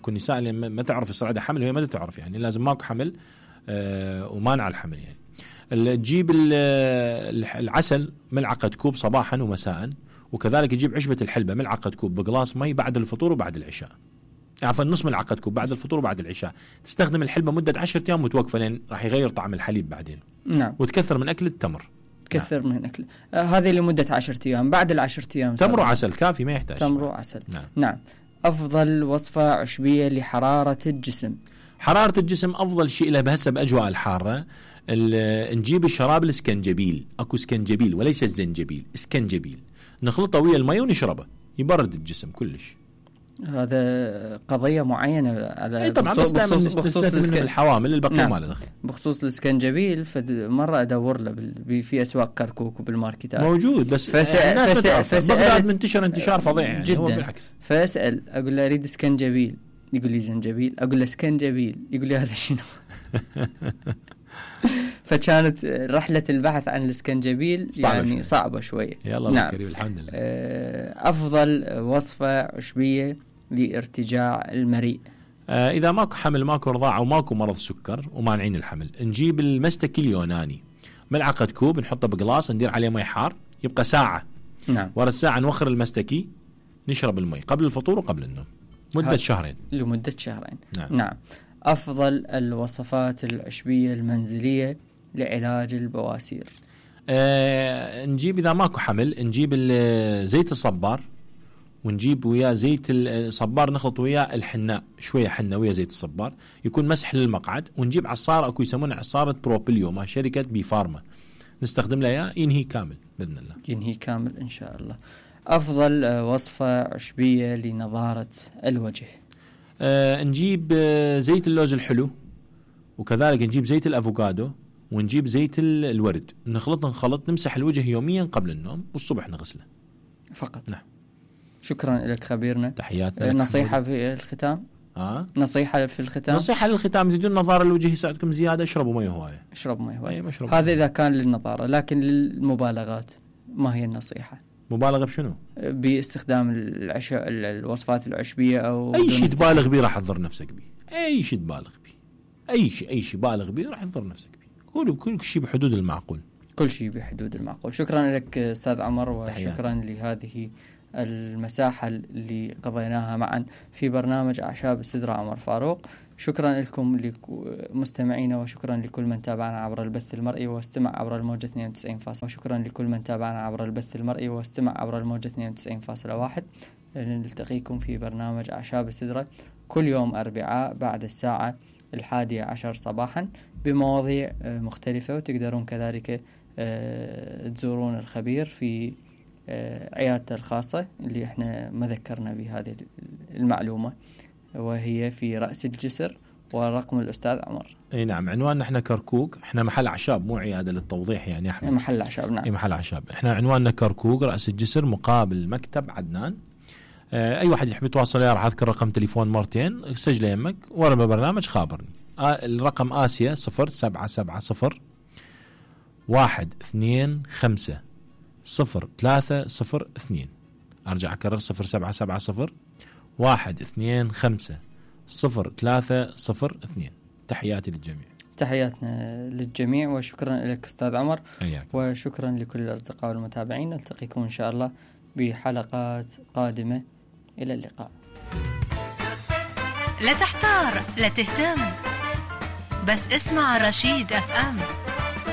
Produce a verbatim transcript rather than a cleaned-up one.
اكو نساء اللي ما تعرف يصير عندها حمل وهي ما تعرف، يعني لازم ماكو حمل آه ومانع الحمل. يعني تجيب العسل ملعقة كوب صباحا ومساء، وكذلك يجيب عشبة الحلبة ملعقة كوب بقلاص مي بعد الفطور وبعد العشاء، عفوا نص ملعقة كوب بعد الفطور وبعد العشاء. تستخدم الحلبة مدة عشرة أيام متوقفة لأن راح يغير طعم الحليب بعدين. نعم. وتكثر من أكل التمر. كثر نعم. من أكل آه هذه لمدة عشرة أيام. بعد العشرة أيام تمر وعسل كافي، ما يحتاج تمر وعسل. نعم. نعم. أفضل وصفة عشبية لحرارة الجسم. حرارة الجسم أفضل شيء له بهسه بأجواء الحارة نجيب الشراب الاسكنجبيل، أكو اسكنجبيل وليس الزنجبيل، اسكنجبيل نخلطه ويا الماء ونشربه يبرد الجسم كلش. هذا قضية معينة على طبعا بخصوص بخصوص, بخصوص السكن... الحوامل البقية نعم. ما له دخل. بخصوص الاسكنجبيل مرة أدور له بال... في أسواق كركوك وبالماركتات موجود، بس فس... الناس فس... بغداد منتشر انتشار فظيع يعني جدا. هو بالعكس. فأسأل أقول له أريد اسكنجبيل يقول لي زنجبيل، أقول له اسكنجبيل يقول لي هذا شنو؟ فكانت رحلة البحث عن الاسكنجبيل يعني شوية. صعبة شوية. يلا نعم. كريم الحمد لله. أفضل وصفة عشبية لارتجاع المريء. آه إذا ماكو حمل ماكو رضاعة وماكو مرض سكر ومانعين الحمل، نجيب المستكي اليوناني ملعقة كوب نحطه بقلاص ندير عليه مي حار يبقى ساعة. نعم. ورا الساعة نوخر المستكي نشرب المي قبل الفطور وقبل النوم مدة شهرين. لمدة شهرين. نعم. نعم. أفضل الوصفات العشبية المنزلية لعلاج البواسير. آه نجيب إذا ماكو حمل نجيب زيت الصبار ونجيب وياه زيت الصبار نخلط وياه الحناء شوية حنة وياه زيت الصبار يكون مسح للمقعد، ونجيب عصارة أكو يسمونها عصارة بروبيليو مع شركة بي فارما نستخدم لها إياه ينهي كامل بإذن الله. ينهي كامل إن شاء الله. أفضل وصفة عشبية لنضارة الوجه. آه نجيب آه زيت اللوز الحلو، وكذلك نجيب زيت الأفوكادو، ونجيب زيت الورد نخلط نخلط نمسح الوجه يوميا قبل النوم والصبح نغسله فقط. نعم. شكرا لك خبيرنا. تحياتنا. نصيحة في الختام. آه؟ نصيحة في الختام. نصيحة للختام تدون نظارة الوجه يساعدكم زيادة اشربوا مي هواية. اشربوا مي هواية. أي هذا إذا كان للنظارة، لكن للمبالغات ما هي النصيحة؟ مبالغة بشنو؟ باستخدام العشاء الوصفات العشبية أو أي شيء تبالغ به راح تضر نفسك به. أي شيء تبالغ به، أي شيء أي شيء بالغ به راح تضر نفسك به. كل كل شيء بحدود المعقول. كل شيء بحدود المعقول. شكرا لك أستاذ عمر، وشكرا لهذه المساحة اللي قضيناها معا في برنامج أعشاب السدرة عمر فاروق. شكرا لكم مستمعينا، وشكرا لكل من تابعنا عبر البث المرئي واستمع عبر الموجة اثنين وتسعين فاصلة وشكرا لكل من تابعنا عبر البث المرئي واستمع عبر الموجة اثنين وتسعين فاصلة واحد. نلتقيكم في برنامج أعشاب السدرة كل يوم أربعاء بعد الساعة الحادية عشر صباحا بمواضيع مختلفة، وتقدرون كذلك تزورون الخبير في عيادته الخاصة اللي احنا ما ذكرنا بهذه المعلومة، وهي في رأس الجسر، ورقم الأستاذ عمر. اي نعم. عنواننا احنا كركوك، احنا محل أعشاب مو عيادة للتوضيح يعني احنا محل أعشاب. نعم. اي محل أعشاب. احنا عنواننا كركوك رأس الجسر مقابل مكتب عدنان. اه اي واحد يحب يتواصل وياه راح اذكر رقم تليفون مرتين سجله يمك ورا بالبرنامج خابرني. آه الرقم آسيا صفر سبعة سبعة صفر واحد اثنين خمسة صفر ثلاثة صفر اثنين. أرجع أكرر صفر سبعة سبعة صفر واحد اثنين خمسة صفر ثلاثة صفر اثنين. تحياتي للجميع. تحياتنا للجميع، وشكرا لك أستاذ عمر. أياك. وشكرا لكل الأصدقاء والمتابعين. نلتقيكم إن شاء الله بحلقات قادمة. إلى اللقاء. لا تحتار لا تهتم، بس اسمع رشيد اف ام.